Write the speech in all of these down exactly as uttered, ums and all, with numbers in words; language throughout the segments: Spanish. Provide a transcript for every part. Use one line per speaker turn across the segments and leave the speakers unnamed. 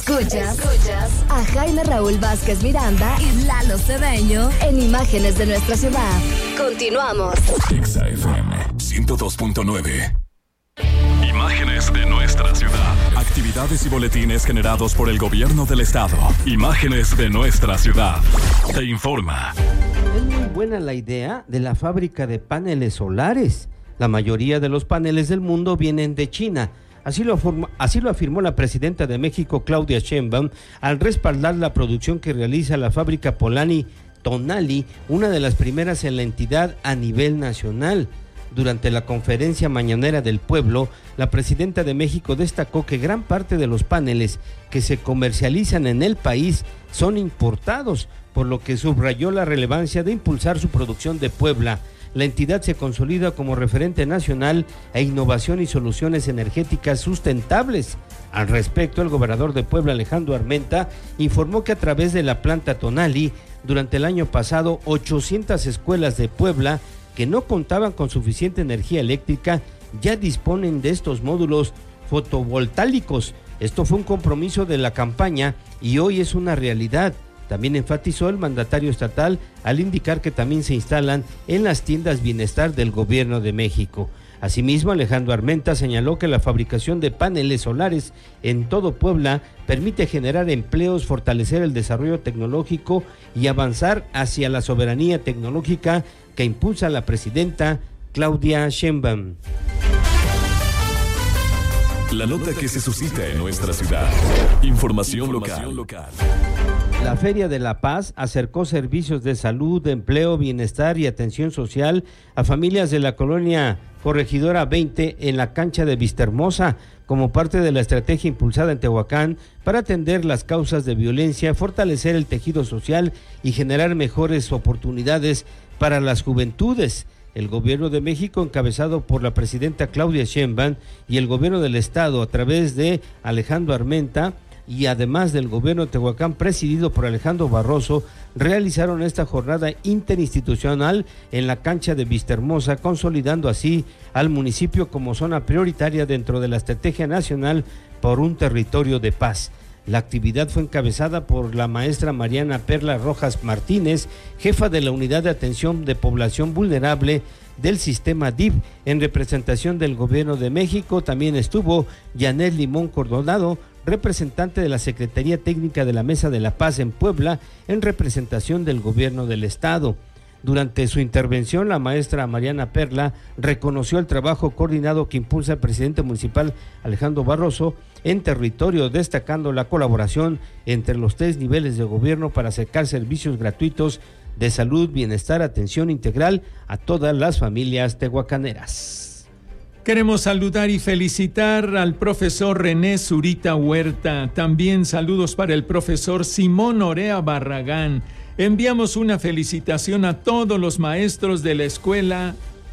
Escuchas, escuchas a Jaime Raúl Vázquez Miranda y Lalo Cedeño en Imágenes de Nuestra Ciudad. Continuamos.
Exa F M ciento dos punto nueve. Imágenes de nuestra ciudad. Actividades y boletines generados por el gobierno del estado. Imágenes de nuestra ciudad. Te informa.
Es muy buena la idea de la fábrica de paneles solares. La mayoría de los paneles del mundo vienen de China. Así lo, forma, así lo afirmó la presidenta de México, Claudia Sheinbaum, al respaldar la producción que realiza la fábrica Polani Tonali, una de las primeras en la entidad a nivel nacional. Durante la conferencia mañanera del pueblo, la presidenta de México destacó que gran parte de los paneles que se comercializan en el país son importados, por lo que subrayó la relevancia de impulsar su producción de Puebla. La entidad se consolida como referente nacional a innovación y soluciones energéticas sustentables. Al respecto, el gobernador de Puebla, Alejandro Armenta, informó que a través de la planta Tonali, durante el año pasado, ochocientas escuelas de Puebla que no contaban con suficiente energía eléctrica ya disponen de estos módulos fotovoltaicos. Esto fue un compromiso de la campaña y hoy es una realidad. También enfatizó el mandatario estatal al indicar que también se instalan en las tiendas Bienestar del Gobierno de México. Asimismo, Alejandro Armenta señaló que la fabricación de paneles solares en todo Puebla permite generar empleos, fortalecer el desarrollo tecnológico y avanzar hacia la soberanía tecnológica que impulsa la presidenta Claudia Sheinbaum.
La nota que se suscita en nuestra ciudad. Información, Información local. local.
La Feria de la Paz acercó servicios de salud, empleo, bienestar y atención social a familias de la colonia Corregidora veinte en la cancha de Vistahermosa, como parte de la estrategia impulsada en Tehuacán para atender las causas de violencia, fortalecer el tejido social y generar mejores oportunidades para las juventudes. El gobierno de México, encabezado por la presidenta Claudia Sheinbaum, y el gobierno del estado a través de Alejandro Armenta, y además del gobierno de Tehuacán, presidido por Alejandro Barroso, realizaron esta jornada interinstitucional en la cancha de Vistahermosa, consolidando así al municipio como zona prioritaria dentro de la Estrategia Nacional por un Territorio de Paz. La actividad fue encabezada por la maestra Mariana Perla Rojas Martínez, jefa de la Unidad de Atención de Población Vulnerable del Sistema D I F, en representación del Gobierno de México. También estuvo Janet Limón Cordonado, representante de la Secretaría Técnica de la Mesa de la Paz en Puebla, en representación del Gobierno del Estado. Durante su intervención, la maestra Mariana Perla reconoció el trabajo coordinado que impulsa el presidente municipal Alejandro Barroso en territorio, destacando la colaboración entre los tres niveles de gobierno para acercar servicios gratuitos de salud, bienestar, atención integral a todas las familias tehuacaneras.
Queremos saludar y felicitar al profesor René Zurita Huerta. También saludos para el profesor Simón Orea Barragán. Enviamos una felicitación a todos los maestros de la escuela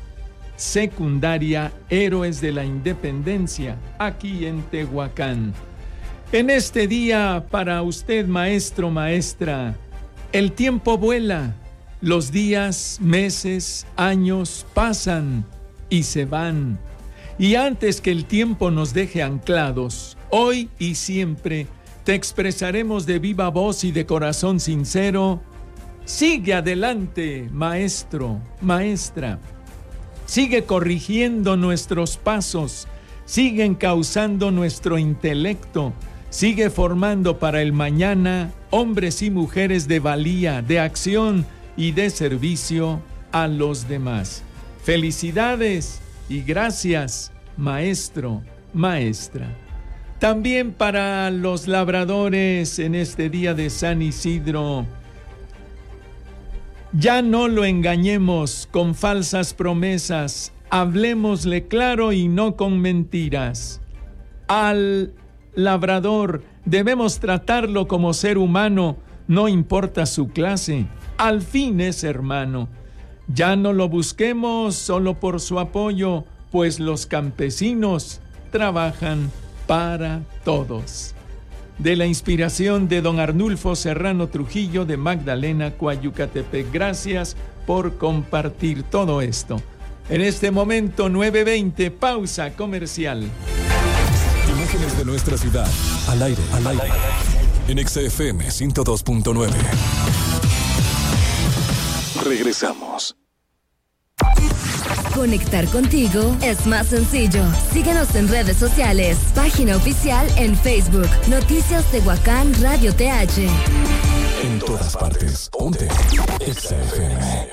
secundaria Héroes de la Independencia, aquí en Tehuacán. En este día, para usted, maestro, maestra, el tiempo vuela, los días, meses, años pasan y se van. Y antes que el tiempo nos deje anclados, hoy y siempre, te expresaremos de viva voz y de corazón sincero: sigue adelante, maestro, maestra. Sigue corrigiendo nuestros pasos, sigue encauzando nuestro intelecto, sigue formando para el mañana hombres y mujeres de valía, de acción y de servicio a los demás. Felicidades y gracias, maestro, maestra. También para los labradores en este día de San Isidro, ya no lo engañemos con falsas promesas, hablémosle claro y no con mentiras. Al labrador debemos tratarlo como ser humano, no importa su clase, al fin es hermano. Ya no lo busquemos solo por su apoyo, pues los campesinos trabajan para todos. De la inspiración de don Arnulfo Serrano Trujillo de Magdalena, Coayucatepec. Gracias por compartir todo esto. En este momento, nueve veinte, pausa comercial.
Imágenes de nuestra ciudad, al aire, al aire. en Exa F M ciento dos punto nueve. Regresamos.
Conectar contigo es más sencillo. Síguenos en redes sociales. Página oficial en Facebook. Noticias Tehuacán Radio T H.
En todas partes. Ponte Exa F M.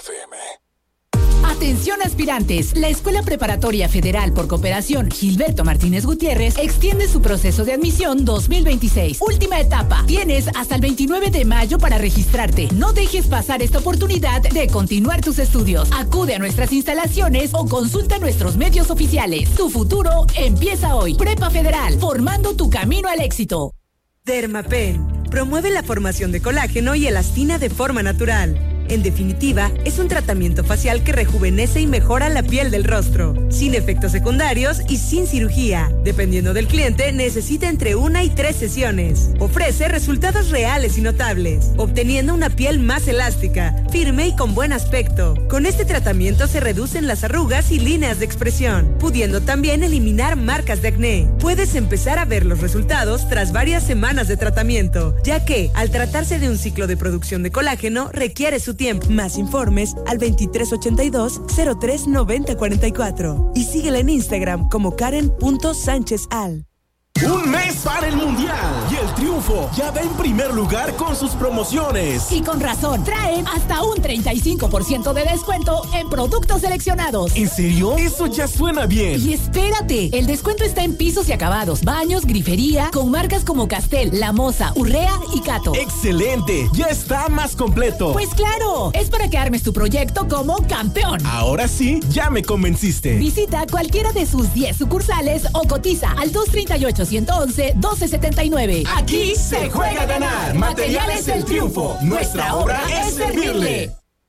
Atención aspirantes, la Escuela Preparatoria Federal por Cooperación Gilberto Martínez Gutiérrez extiende su proceso de admisión dos mil veintiséis. Última etapa, tienes hasta el veintinueve de mayo para registrarte. No dejes pasar esta oportunidad de continuar tus estudios. Acude a nuestras instalaciones o consulta nuestros medios oficiales. Tu futuro empieza hoy. Prepa Federal, formando tu camino al éxito.
Dermapen promueve la formación de colágeno y elastina de forma natural. En definitiva, es un tratamiento facial que rejuvenece y mejora la piel del rostro, sin efectos secundarios y sin cirugía. Dependiendo del cliente, necesita entre una y tres sesiones. Ofrece resultados reales y notables, obteniendo una piel más elástica, firme y con buen aspecto. Con este tratamiento se reducen las arrugas y líneas de expresión, pudiendo también eliminar marcas de acné. Puedes empezar a ver los resultados tras varias semanas de tratamiento, ya que, al tratarse de un ciclo de producción de colágeno, requiere su tiempo. Más informes al veintitrés ochenta y dos cero tres noventa cuarenta y cuatro y síguela en Instagram como karen punto sánchez al.
Un mes para el Mundial y el Triunfo ya va en primer lugar con sus promociones.
Y con razón, traen hasta un treinta y cinco por ciento de descuento en productos seleccionados.
¿En serio? Eso ya suena bien.
Y espérate, el descuento está en pisos y acabados, baños, grifería, con marcas como Castel, La Moza, Urrea y Cato.
¡Excelente! Ya está más completo.
Pues claro, es para que armes tu proyecto como campeón.
Ahora sí, ya me convenciste.
Visita cualquiera de sus diez sucursales o cotiza al dos treinta y ocho ciento once doce setenta y nueve.
Aquí se juega a ganar. Materiales El Triunfo. Nuestra obra es servirle.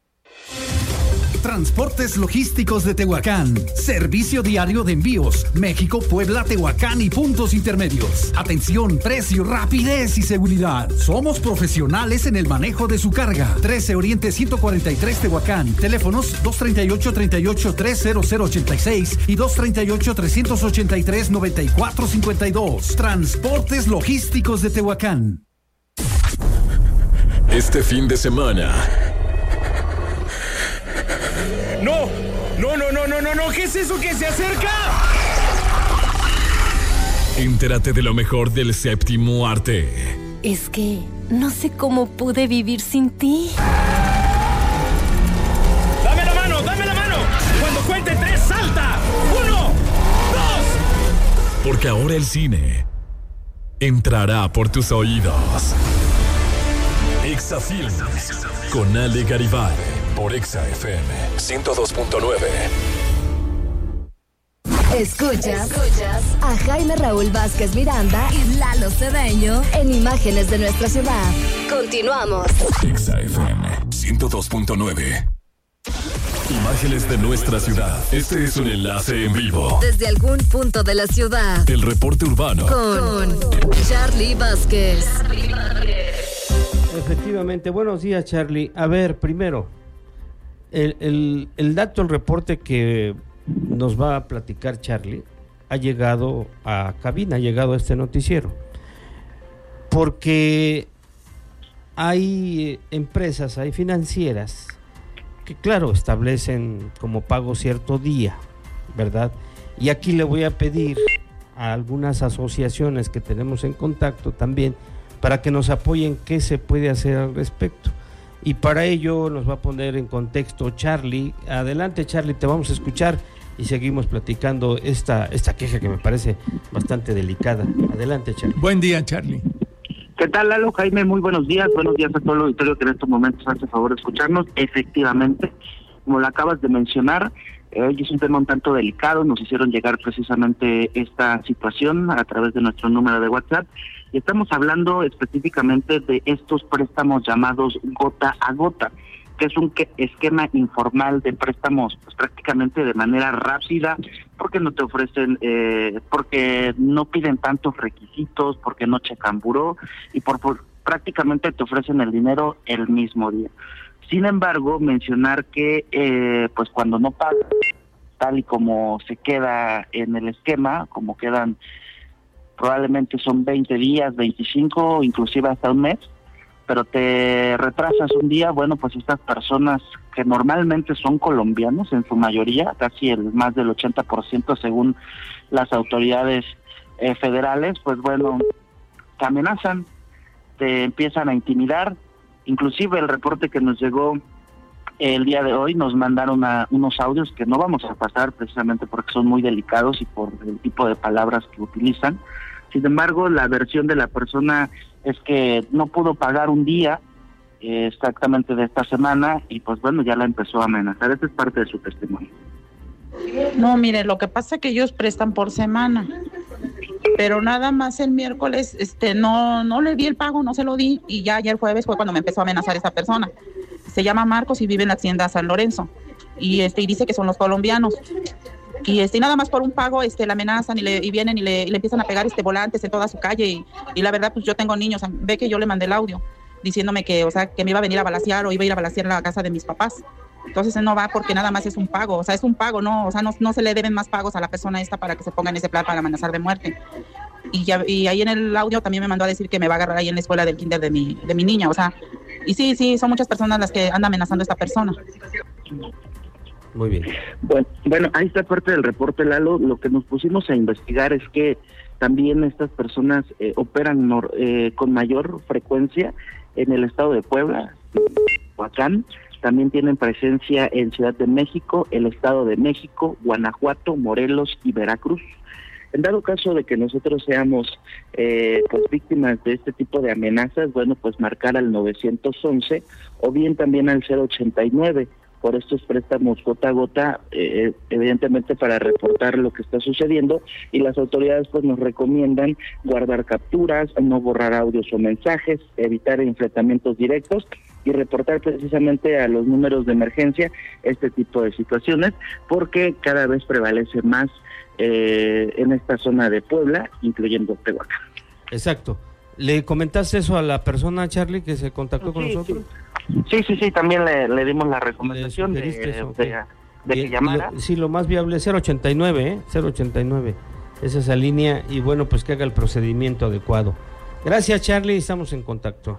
Transportes Logísticos de Tehuacán. Servicio diario de envíos. México, Puebla, Tehuacán y puntos intermedios. Atención, precio, rapidez y seguridad. Somos profesionales en el manejo de su carga. trece Oriente ciento cuarenta y tres Tehuacán. Teléfonos dos treinta y ocho, treinta y ocho, tres cero cero ochenta y seis y dos treinta y ocho, trescientos ochenta y tres, noventa y cuatro cincuenta y dos. Transportes Logísticos de Tehuacán.
Este fin de semana.
¡No! ¡No, no, no, no, no, no! ¿Qué es eso que se acerca?
Entérate de lo mejor del séptimo arte.
Es que no sé cómo pude vivir sin ti.
¡Dame la mano! ¡Dame la mano! Cuando cuente tres, salta. ¡Uno! ¡Dos!
Porque ahora el cine entrará por tus oídos. Exa Films con Ale Garibay. Por Exa F M ciento dos punto nueve.
Escuchas, escuchas a Jaime Raúl Vázquez Miranda y Lalo Cedeño en Imágenes de Nuestra Ciudad. Continuamos.
Exa F M ciento dos punto nueve. Imágenes de nuestra ciudad. Este es un enlace en vivo.
Desde algún punto de la ciudad.
El reporte urbano.
Con Charlie Vázquez.
Efectivamente. Buenos días, Charlie. A ver, primero, el, el, el dato, el reporte que nos va a platicar Charlie ha llegado a cabina, ha llegado a este noticiero. Porque hay empresas, hay financieras que, claro, establecen como pago cierto día, ¿verdad? Y aquí le voy a pedir a algunas asociaciones que tenemos en contacto también para que nos apoyen qué se puede hacer al respecto. Y para ello nos va a poner en contexto Charlie. Adelante, Charlie, te vamos a escuchar y seguimos platicando esta, esta queja que me parece bastante delicada. Adelante, Charlie.
Buen día, Charlie.
¿Qué tal, Lalo? Jaime, muy buenos días. Buenos días a todo el auditorio que en estos momentos hace favor de escucharnos. Efectivamente, como lo acabas de mencionar, eh, hoy es un tema un tanto delicado. Nos hicieron llegar precisamente esta situación a través de nuestro número de WhatsApp. Y estamos hablando específicamente de estos préstamos llamados gota a gota, que es un que, esquema informal de préstamos pues, prácticamente de manera rápida, porque no te ofrecen, eh, porque no piden tantos requisitos, porque no checan buró y por, por prácticamente te ofrecen el dinero el mismo día. Sin embargo, mencionar que eh, pues cuando no pagan, tal y como se queda en el esquema, como quedan probablemente son veinte días, veinticinco, inclusive hasta un mes, pero te retrasas un día, bueno, pues estas personas que normalmente son colombianos en su mayoría, casi el más del ochenta por ciento según las autoridades eh, federales, pues bueno, te amenazan, te empiezan a intimidar. Inclusive el reporte que nos llegó el día de hoy, nos mandaron a unos audios que no vamos a pasar precisamente porque son muy delicados y por el tipo de palabras que utilizan. Sin embargo, la versión de la persona es que no pudo pagar un día eh, exactamente de esta semana y pues bueno, ya la empezó a amenazar. Esta es parte de su testimonio.
No, mire, lo que pasa es que ellos prestan por semana, pero nada más el miércoles este no no le di el pago, no se lo di, y ya ayer jueves fue cuando me empezó a amenazar esta persona. Se llama Marcos y vive en la hacienda San Lorenzo, y este y dice que son los colombianos. Y este nada más por un pago este la amenazan y le y vienen y le, y le empiezan a pegar este volantes en toda su calle, y, y la verdad pues yo tengo niños, ve que yo le mandé el audio diciéndome que, o sea, que me iba a venir a balacear o iba a ir a balacear la casa de mis papás. Entonces no va porque nada más es un pago, o sea, es un pago, no, o sea, no, no se le deben más pagos a la persona esta para que se ponga en ese plan para amenazar de muerte. Y ya y ahí en el audio también me mandó a decir que me va a agarrar ahí en la escuela del kinder de mi de mi niña, o sea, y sí, sí, son muchas personas las que andan amenazando a esta persona.
Muy bien.
Bueno, bueno, ahí está parte del reporte, Lalo. Lo que nos pusimos a investigar es que también estas personas eh, operan nor, eh, con mayor frecuencia en el estado de Puebla, Michoacán. También tienen presencia en Ciudad de México, el Estado de México, Guanajuato, Morelos y Veracruz. En dado caso de que nosotros seamos eh, pues víctimas de este tipo de amenazas, bueno, pues marcar al nueve once o bien también al cero ochenta y nueve por estos préstamos gota a gota, eh, evidentemente para reportar lo que está sucediendo, y las autoridades pues nos recomiendan guardar capturas, no borrar audios o mensajes, evitar enfrentamientos directos y reportar precisamente a los números de emergencia este tipo de situaciones, porque cada vez prevalece más eh, en esta zona de Puebla, incluyendo Tehuacán.
Exacto. ¿Le comentaste eso a la persona, Charlie, que se contactó sí, con nosotros?
Sí, sí, sí, también le, le dimos la recomendación de,
eso,
de, de, de que llamara.
Lo, sí, lo más viable es cero ochenta y nueve, ¿eh? cero ochenta y nueve, es esa línea, y bueno, pues que haga el procedimiento adecuado. Gracias, Charlie, estamos en contacto.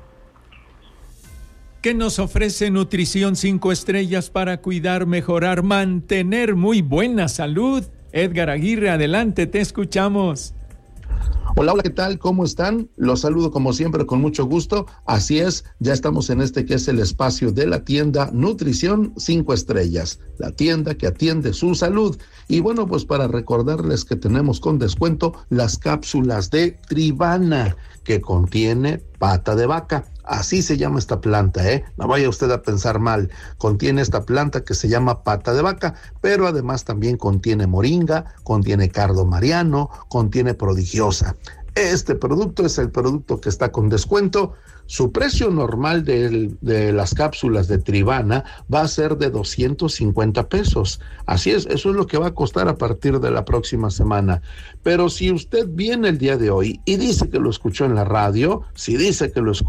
¿Qué nos ofrece Nutrición cinco estrellas para cuidar, mejorar, mantener muy buena salud? Edgar Aguirre, adelante, te escuchamos.
Hola, hola, ¿qué tal? ¿Cómo están? Los saludo como siempre con mucho gusto. Así es, ya estamos en este que es el espacio de la tienda Nutrición cinco estrellas, la tienda que atiende su salud. Y bueno, pues para recordarles que tenemos con descuento las cápsulas de Trivana, que contiene pata de vaca. Así se llama esta planta, ¿eh? No vaya usted a pensar mal. Contiene esta planta que se llama pata de vaca, pero además también contiene moringa, contiene cardo mariano, contiene prodigiosa. Este producto es el producto que está con descuento. Su precio normal de, de las cápsulas de Trivana va a ser de doscientos cincuenta pesos. Así es, eso es lo que va a costar a partir de la próxima semana. Pero si usted viene el día de hoy y dice que lo escuchó en la radio, si dice que lo escuchó